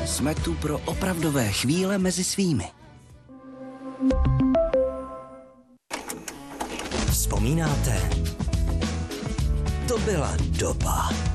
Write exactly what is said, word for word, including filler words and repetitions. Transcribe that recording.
Jsme tu pro opravdové chvíle mezi svými. Vzpomínáte? To byla doba.